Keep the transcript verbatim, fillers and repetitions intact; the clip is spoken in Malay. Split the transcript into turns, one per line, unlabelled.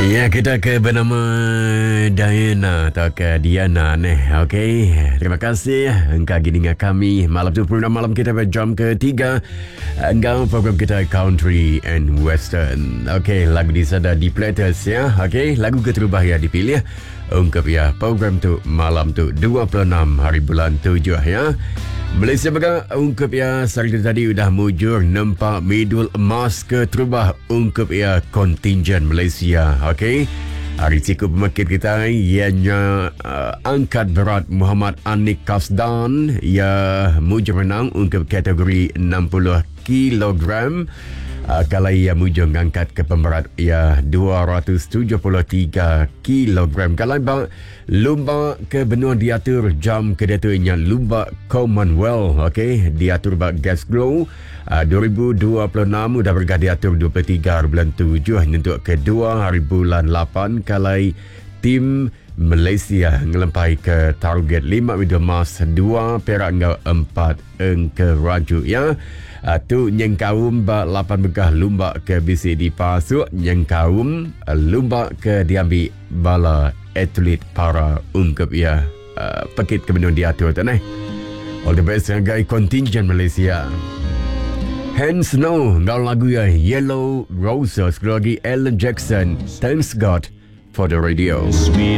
Ya, kita ke bernama Diana atau ke Diana nih. Okey, terima kasih engkau gini dengan kami. Malam tu program malam kita berjam ketiga. Engkau program kita Country and Western. Okey, lagu di sana di playlist ya. Okey, lagu keterubah ya dipilih. Ungkap ya program tu malam tu dua puluh enam hari bulan tujuh ya. Malaysia bakal ungkap ya hari tadi sudah mujur nampak medul emas ke terubah ungkap ya kontingen Malaysia. Okey. Hari cikgu pemakit kita ianya uh, angkat berat Muhammad Anik Kasdan ia mujur menang ungkap kategori enam puluh kilogram. Uh, kalau ia mujur mengangkat ke pemberat ia dua ratus tujuh puluh tiga kilogram. Kalau bang lumba ke benua diatur jam kedatunya lumba Commonwealth. Okey, diatur bak Glasgow uh, dua ribu dua puluh enam dah bergah diatur dua puluh tiga hari bulan tujuh untuk kedua hari bulan lapan kalai tim Malaysia ngelempai ke target lima medal emas, dua perak dan empat angka raju ya. Uh, tu nyengkaum ba lapan begah lumba ke B C D pasuk nyengkaum uh, lumba ke diambil bala atlet para ungkap ya uh, pakit kemenun diatur tu nah. All the best sebagai kontingen Malaysia. Hand Snow ngau lagu ya Yellow Roses lagi Alan Jackson. Thanks God for the radio.